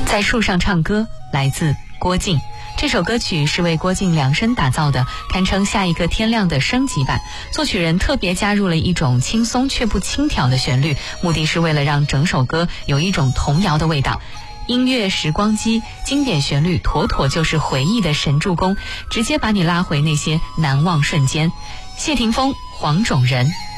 在树上唱歌，来自郭靖。这首歌曲是为郭靖量身打造的，堪称下一个天亮的升级版。作曲人特别加入了一种轻松却不轻佻的旋律，目的是为了让整首歌有一种童谣的味道。音乐时光机，经典旋律妥妥就是回忆的神助攻，直接把你拉回那些难忘瞬间。谢霆锋、黄种人。